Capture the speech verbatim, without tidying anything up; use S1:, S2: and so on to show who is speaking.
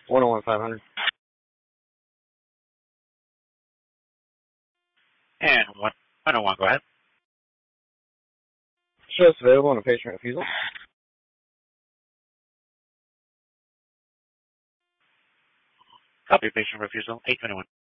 S1: one oh one five hundred.
S2: And one oh one, go ahead.
S1: Shows available on a patient refusal.
S2: Copy patient refusal, eight twenty-one.